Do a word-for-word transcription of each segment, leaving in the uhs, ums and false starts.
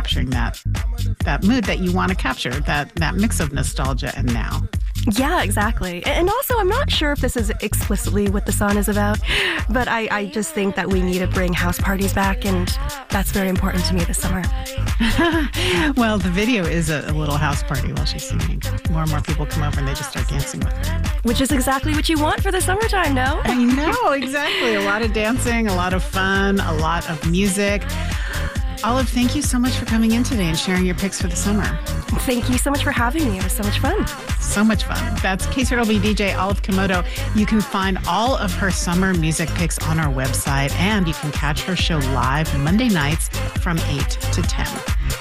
capturing that that mood that you want to capture, that, that mix of nostalgia and now. Yeah, exactly. And also, I'm not sure if this is explicitly what the song is about, but I, I just think that we need to bring house parties back, and that's very important to me this summer. Well, the video is a, a little house party while she's singing. More and more people come over and they just start dancing with her. Which is exactly what you want for the summertime, no? I know, exactly. A lot of dancing, a lot of fun, a lot of music. Olive, thank you so much for coming in today and sharing your picks for the summer. Thank you so much for having me. It was so much fun. So much fun. That's K C R W D J Olive Komodo. You can find all of her summer music picks on our website, and you can catch her show live Monday nights from eight to ten.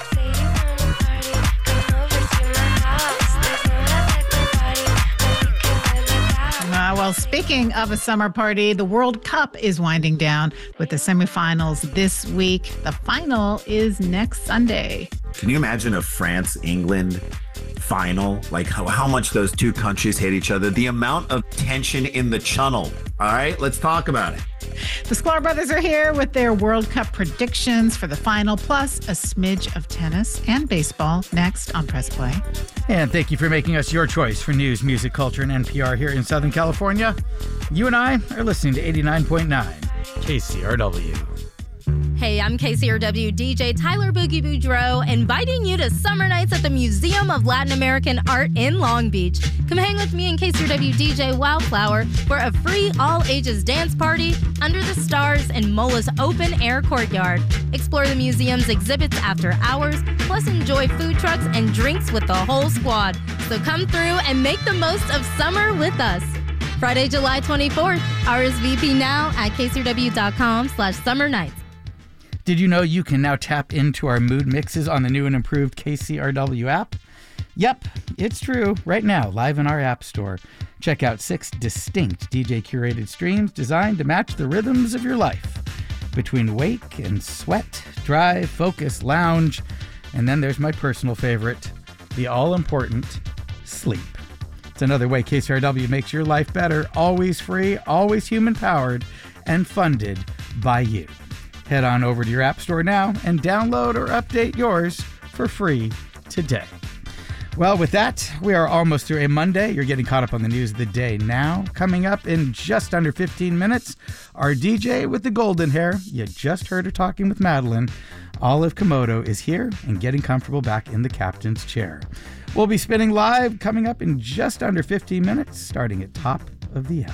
Uh, well, speaking of a summer party, the World Cup is winding down with the semifinals this week. The final is next Sunday. Can you imagine a France-England final? Like how, how much those two countries hate each other? The amount of tension in the channel. All right, let's talk about it. The Sklar brothers are here with their World Cup predictions for the final, plus a smidge of tennis and baseball next on Press Play. And thank you for making us your choice for news, music, culture, and N P R here in Southern California. You and I are listening to eighty-nine point nine K C R W. Hey, I'm K C R W D J Tyler Boogie Boudreaux, inviting you to summer nights at the Museum of Latin American Art in Long Beach. Come hang with me and K C R W D J Wildflower for a free all-ages dance party under the stars in Mola's open-air courtyard. Explore the museum's exhibits after hours, plus enjoy food trucks and drinks with the whole squad. So come through and make the most of summer with us. Friday, July twenty-fourth. R S V P now at kcrw.com slash summer nights. Did you know you can now tap into our mood mixes on the new and improved K C R W app? Yep, it's true. Right now, live in our app store. Check out six distinct D J-curated streams designed to match the rhythms of your life. Between wake and sweat, drive, focus, lounge, and then there's my personal favorite, the all-important sleep. It's another way K C R W makes your life better, always free, always human-powered, and funded by you. Head on over to your app store now and download or update yours for free today. Well, with that, we are almost through a Monday. You're getting caught up on the news of the day now. Coming up in just under fifteen minutes, our D J with the golden hair, you just heard her talking with Madeline, Olive Komodo, is here and getting comfortable back in the captain's chair. We'll be spinning live coming up in just under fifteen minutes, starting at top of the hour.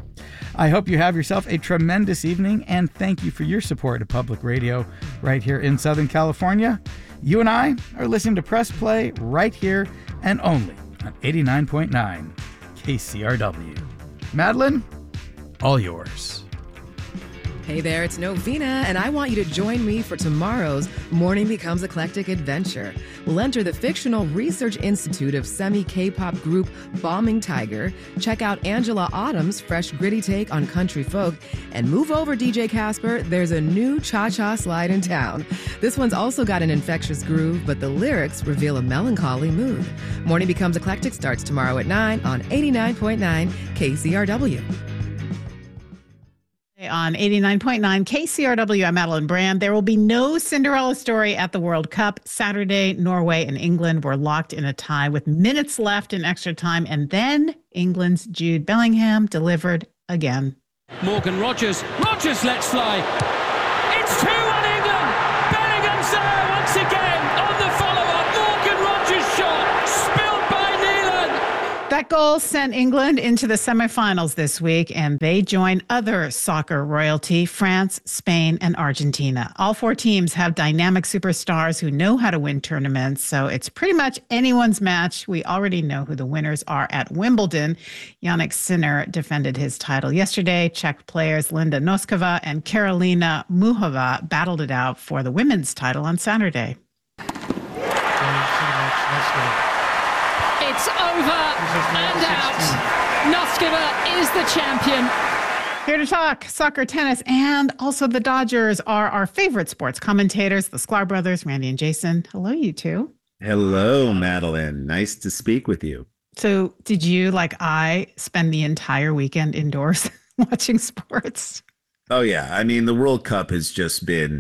I hope you have yourself a tremendous evening, and thank you for your support of public radio right here in Southern California. You and I are listening to Press Play right here and only on eighty-nine point nine K C R W. Madeline, all yours. Hey there, it's Novena, and I want you to join me for tomorrow's Morning Becomes Eclectic adventure. We'll enter the fictional Research Institute of semi-K-pop group Bombing Tiger, check out Angela Autumn's fresh gritty take on country folk, and move over, D J Casper, there's a new cha-cha slide in town. This one's also got an infectious groove, but the lyrics reveal a melancholy mood. Morning Becomes Eclectic starts tomorrow at nine on eighty-nine point nine K C R W. On eighty-nine point nine K C R W, I'm Madeline Brand. There will be no Cinderella story at the World Cup. Saturday, Norway and England were locked in a tie with minutes left in extra time. And then England's Jude Bellingham delivered again. Morgan Rogers. Rogers lets fly. It's two one England. Bellingham's there once again on the follow-up. Morgan Rogers shot. Spilled by Neelan. That goal sent England into the semifinals this week, and they join other soccer royalty, France, Spain, and Argentina. All four teams have dynamic superstars who know how to win tournaments, so it's pretty much anyone's match. We already know who the winners are at Wimbledon. Jannik Sinner defended his title yesterday. Czech players Linda Noskova and Karolina Muchova battled it out for the women's title on Saturday. It's over and out. Noskova is the champion. Here to talk soccer, tennis, and also the Dodgers are our favorite sports commentators, the Sklar brothers, Randy and Jason. Hello, you two. Hello, Madeline. Nice to speak with you. So did you, like I, spend the entire weekend indoors watching sports? Oh, yeah. I mean, the World Cup has just been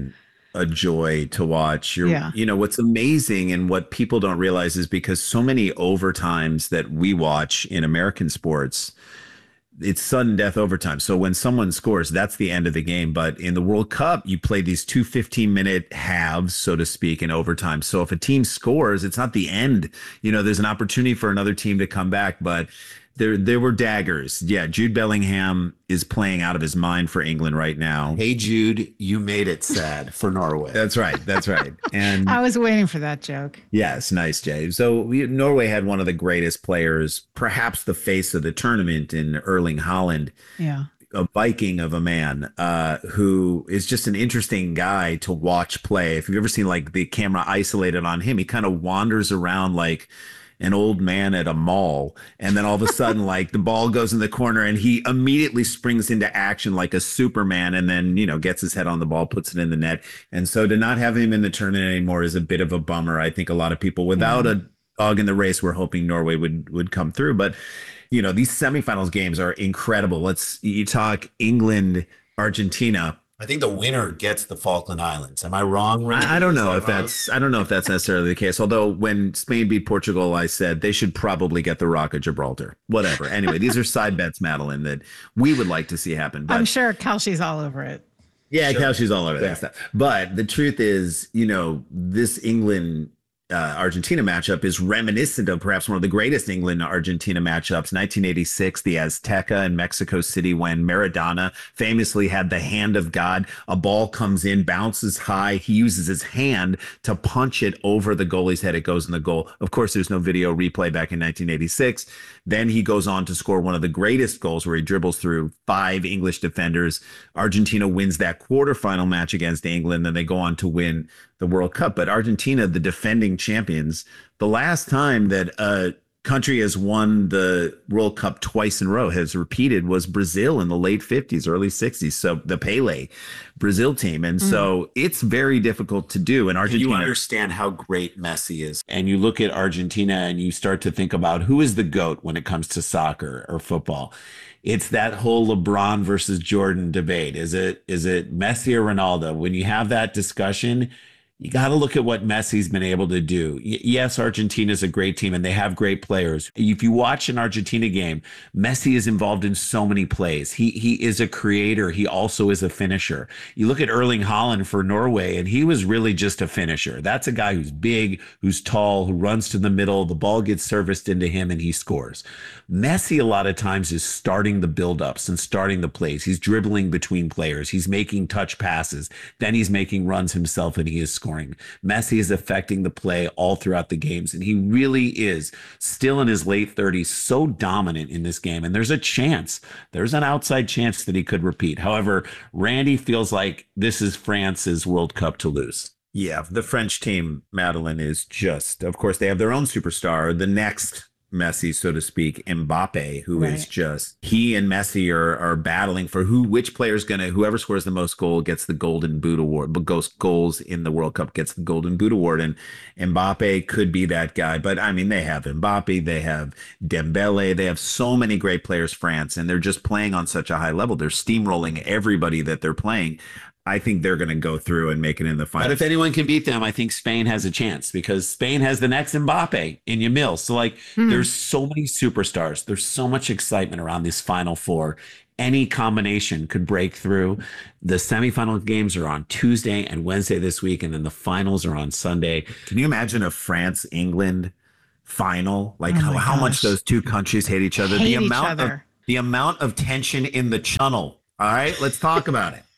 a joy to watch. You're, Yeah. you know, what's amazing and what people don't realize is because so many overtimes that we watch in American sports, it's sudden death overtime. So when someone scores, that's the end of the game. But in the World Cup, you play these two fifteen minute halves, so to speak, in overtime. So if a team scores, it's not the end. You know, there's an opportunity for another team to come back, but there there were daggers. Yeah, Jude Bellingham is playing out of his mind for England right now. Hey, Jude, you made it sad for Norway. That's right. That's right. And I was waiting for that joke. yes, nice, Jay. So we, Norway had one of the greatest players, perhaps the face of the tournament in Erling Haaland. Yeah. A Viking of a man uh, who is just an interesting guy to watch play. If you've ever seen like the camera isolated on him, he kind of wanders around like an old man at a mall. And then all of a sudden, like the ball goes in the corner and he immediately springs into action like a Superman and then, you know, gets his head on the ball, puts it in the net. And so to not have him in the tournament anymore is a bit of a bummer. I think a lot of people without a dog in the race were hoping Norway would would come through. But, you know, these semifinals games are incredible. Let's you talk England, Argentina. I think the winner gets the Falkland Islands. Am I wrong, Ryan? I, I don't know Is if that wrong? that's I don't know if that's necessarily the case. Although when Spain beat Portugal, I said they should probably get the Rock of Gibraltar. Whatever. Anyway, these are side bets, Madeline, that we would like to see happen. But I'm sure Kelsey's all over it. yeah, Sure. Kelsey's all over Yeah. that stuff. But the truth is, you know, this England uh, Argentina matchup is reminiscent of perhaps one of the greatest England Argentina matchups, nineteen eighty-six, the Azteca in Mexico City, when Maradona famously had the hand of God. A ball comes in, bounces high. He uses his hand to punch it over the goalie's head. It goes in the goal. Of course, there's no video replay back in nineteen eighty-six. Then he goes on to score one of the greatest goals where he dribbles through five English defenders. Argentina wins that quarterfinal match against England. Then they go on to win the World Cup. But Argentina, the defending champions, the last time that a country has won the World Cup twice in a row, has repeated, was Brazil in the late fifties, early sixties. So the Pele Brazil team. And so it's very difficult to do. And Do Argentina, you understand how great Messi is? And you look at Argentina and you start to think about who is the GOAT when it comes to soccer or football. It's that whole LeBron versus Jordan debate. Is it is it Messi or Ronaldo? When you have that discussion, you got to look at what Messi's been able to do. Y- yes, Argentina's a great team and they have great players. If you watch an Argentina game, Messi is involved in so many plays. He he is a creator. He also is a finisher. You look at Erling Haaland for Norway, and he was really just a finisher. That's a guy who's big, who's tall, who runs to the middle. The ball gets serviced into him and he scores. Messi, a lot of times, is starting the buildups and starting the plays. He's dribbling between players. He's making touch passes. Then he's making runs himself and he is scoring. Messi is affecting the play all throughout the games, and he really is still in his late thirties, so dominant in this game. And there's a chance, there's an outside chance that he could repeat. However, Randy feels like this is France's World Cup to lose. yeah, the French team, Madeline, is just, of course, they have their own superstar, the next Messi, so to speak, Mbappe, who is Right. just, he and Messi are are battling for who, which player's going to, whoever scores the most goal gets the Golden Boot Award, but goes goals in the World Cup gets the Golden Boot Award. And Mbappe could be that guy. But I mean, they have Mbappe, they have Dembele, they have so many great players, France, and they're just playing on such a high level. They're steamrolling everybody that they're playing. I think they're going to go through and make it in the But final. if anyone can beat them, I think Spain has a chance because Spain has the next Mbappe in Yamil. So like there's so many superstars. There's so much excitement around this Final Four. Any combination could break through. The semifinal games are on Tuesday and Wednesday this week, and then the finals are on Sunday. Can you imagine a France England final? Like Oh how, my how much gosh. those two countries hate each other. Hate the each amount of other. the amount of tension in the channel. All right, let's talk about it.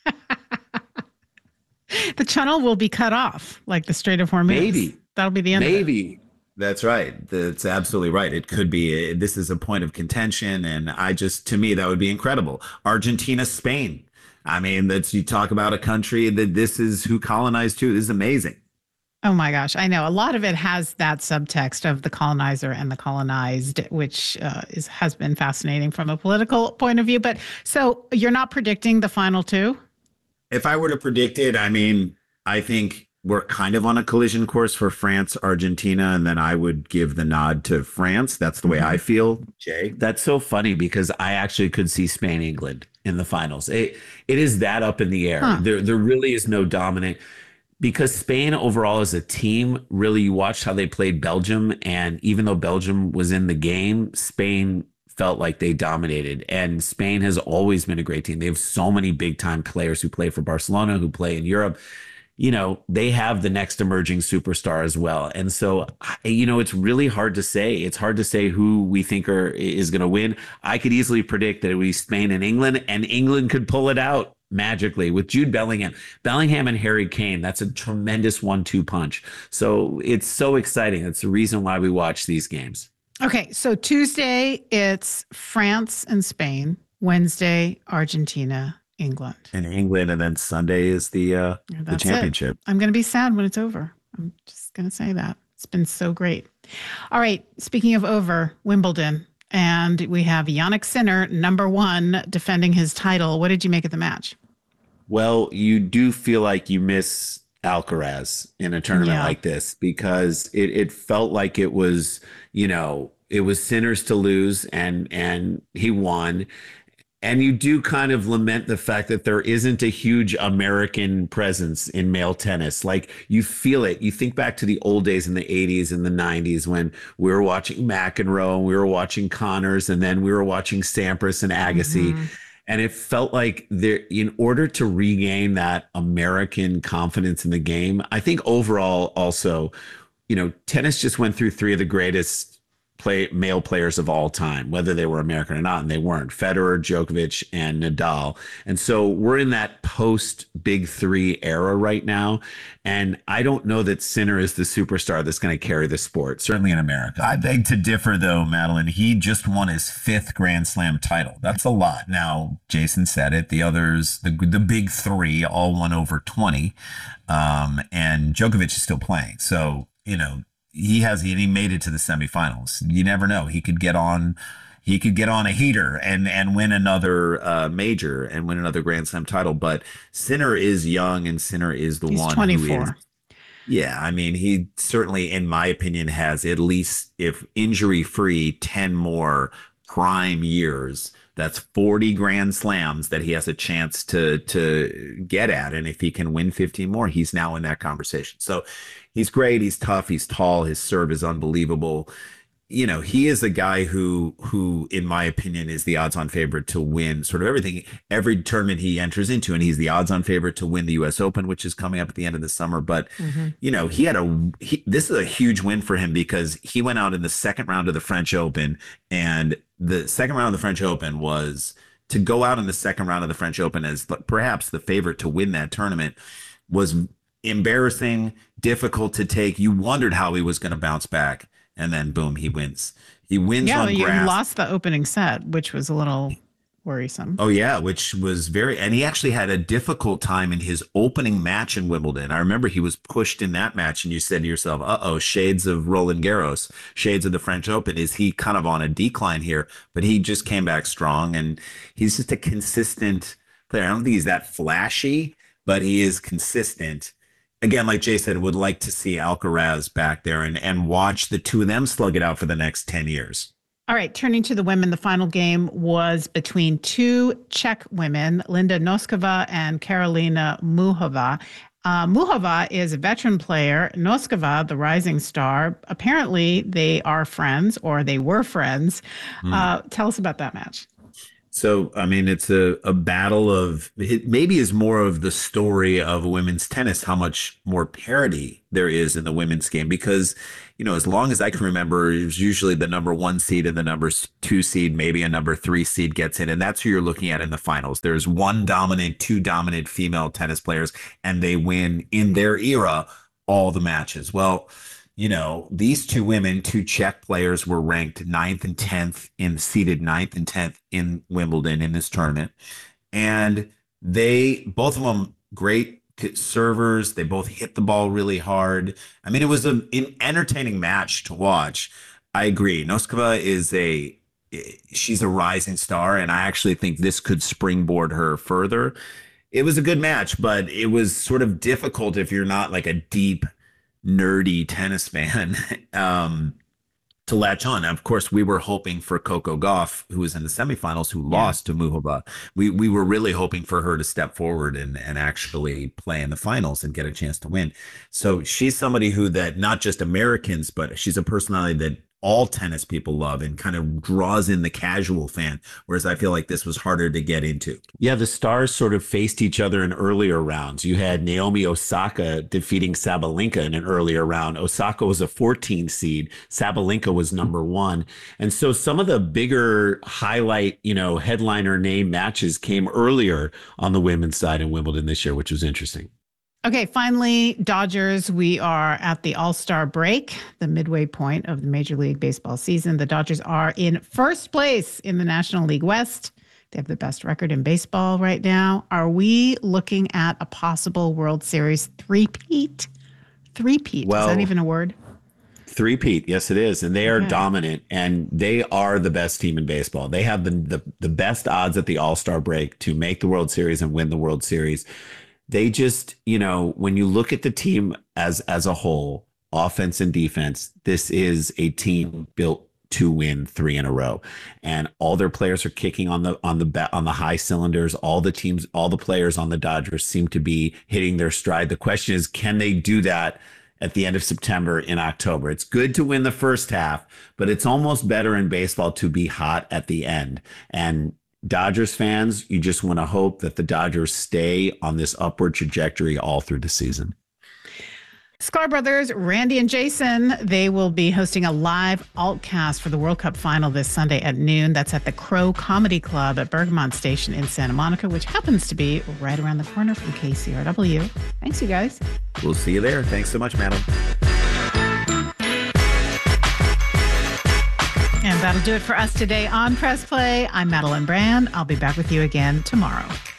The channel will be cut off, like the Strait of Hormuz. Maybe. That'll be the end of it. Maybe. That's right. That's absolutely right. It could be. A, this is a point of contention, and I just, to me, that would be incredible. Argentina, Spain. I mean, that's, you talk about a country that this is who colonized too. This is amazing. Oh my gosh, I know. A lot of it has that subtext of the colonizer and the colonized, which uh, is has been fascinating from a political point of view. But so you're not predicting the final two? If I were to predict it, I mean, I think we're kind of on a collision course for France, Argentina, and then I would give the nod to France. That's the way I feel, Jay. That's so funny because I actually could see Spain, England in the finals. It, it is that up in the air. Huh. There, there really is no dominant. because Spain overall as a team, really, you watched how they played Belgium. And even though Belgium was in the game, Spain felt like they dominated. And Spain has always been a great team. They have so many big time players who play for Barcelona, who play in Europe. You know, they have the next emerging superstar as well. And so, you know, it's really hard to say. It's hard to say who we think are is going to win. I could easily predict that it would be Spain and England, and England could pull it out magically with Jude Bellingham. Bellingham and Harry Kane, that's a tremendous one two punch. So it's so exciting. That's the reason why we watch these games. Okay, so Tuesday, it's France and Spain. Wednesday, Argentina, England. And England, and then Sunday is the uh, the championship. It. I'm going to be sad when it's over. I'm just going to say that. It's been so great. All right, speaking of over, Wimbledon. And we have Jannik Sinner, number one, defending his title. What did you make of the match? Well, you do feel like you miss Alcaraz in a tournament yeah. like this, because it, it felt like it was, you know, it was Sinner's to lose, and and he won. And you do kind of lament the fact that there isn't a huge American presence in male tennis. Like, you feel it. You think back to the old days in the eighties and the nineties when we were watching McEnroe and we were watching Connors, and then we were watching Sampras and Agassi. Mm-hmm. And it felt like there, in order to regain that American confidence in the game, I think overall also, you know, tennis just went through three of the greatest play male players of all time, whether they were American or not, and they weren't. Federer, Djokovic, and Nadal. And so we're in that post big three era right now. And I don't know that Sinner is the superstar that's going to carry the sport, certainly in America. I beg to differ, though, Madeline. He just won his fifth Grand Slam title. That's a lot. Now, Jason said it. The others, the, the big three, all won over twenty. Um, and Djokovic is still playing. So, you know, he has he made it to the semifinals. You never know. He could get on he could get on a heater and and win another uh, major and win another Grand Slam title. But Sinner is young, and Sinner is the He's one twenty-four. Who is, yeah, I mean, he certainly, in my opinion, has at least, if injury free, ten more prime years. That's forty Grand Slams that he has a chance to to get at. And if he can win fifteen more, he's now in that conversation. So he's great. He's tough. He's tall. His serve is unbelievable. You know, he is a guy who, who, in my opinion, is the odds-on favorite to win sort of everything, every tournament he enters into. And he's the odds-on favorite to win the U S Open, which is coming up at the end of the summer. But, mm-hmm. you know, he had a, he, this is a huge win for him, because he went out in the second round of the French Open. And the second round of the French Open was, to go out in the second round of the French Open as perhaps the favorite to win that tournament was embarrassing, difficult to take. You wondered how he was going to bounce back. And then, boom, he wins. He wins yeah, on you grass. lost the opening set, which was a little worrisome. Oh, yeah, which was very – and he actually had a difficult time in his opening match in Wimbledon. I remember he was pushed in that match, and you said to yourself, uh-oh, shades of Roland Garros, shades of the French Open. Is he kind of on a decline here? But he just came back strong, and he's just a consistent player. I don't think he's that flashy, but he is consistent. Again, like Jay said, would like to see Alcaraz back there and, and watch the two of them slug it out for the next ten years. All right, turning to the women, the final game was between two Czech women, Linda Noskova and Karolina Muchova. Uh, Muchova is a veteran player. Noskova, the rising star. Apparently, they are friends, or they were friends. Mm. Uh, tell us about that match. So, I mean, it's a, a battle of, it maybe is more of the story of women's tennis, how much more parity there is in the women's game. Because, you know, as long as I can remember, it was usually the number one seed and the number two seed, maybe a number three seed gets in. And that's who you're looking at in the finals. There's one dominant, two dominant female tennis players, and they win in their era all the matches. Well, you know, these two women, two Czech players, were ranked ninth and tenth in seeded ninth and tenth in Wimbledon in this tournament. And they, both of them, great servers. They both hit the ball really hard. I mean, it was a, an entertaining match to watch. I agree. Noskova is a, she's a rising star, and I actually think this could springboard her further. It was a good match, but it was sort of difficult if you're not like a deep, nerdy tennis fan um, to latch on. Of course, we were hoping for Coco Gauff, who was in the semifinals, who yeah. lost to Muhova. We we were really hoping for her to step forward and, and actually play in the finals and get a chance to win. So she's somebody who that not just Americans, but she's a personality that all tennis people love and kind of draws in the casual fan, whereas I feel like this was harder to get into. Yeah, the stars sort of faced each other in earlier rounds. You had Naomi Osaka defeating Sabalenka in an earlier round. Osaka was a fourteen seed. Sabalenka was number one. And so some of the bigger highlight, you know, headliner name matches came earlier on the women's side in Wimbledon this year, which was interesting. Okay, finally, Dodgers. We are at the All-Star break, the midway point of the Major League Baseball season. The Dodgers are in first place in the National League West. They have the best record in baseball right now. Are we looking at a possible World Series three-peat? Three-peat, well, is that even a word? Three-peat, yes, it is. And they are okay. dominant, and they are the best team in baseball. They have the, the, the best odds at the All-Star break to make the World Series and win the World Series. They just, you know, when you look at the team as as a whole, offense and defense, this is a team built to win three in a row, and all their players are kicking on the on the on the high cylinders. All the teams, all the players on the Dodgers seem to be hitting their stride. The question is, can they do that at the end of September, in October? It's good to win the first half, but it's almost better in baseball to be hot at the end. And Dodgers fans, you just want to hope that the Dodgers stay on this upward trajectory all through the season. Sklar brothers, Randy and Jason, they will be hosting a live altcast for the World Cup final this Sunday at noon. That's at the Crow Comedy Club at Bergamot Station in Santa Monica, which happens to be right around the corner from K C R W. Thanks, you guys. We'll see you there. Thanks so much, Madeline. And that'll do it for us today on Press Play. I'm Madeline Brand. I'll be back with you again tomorrow.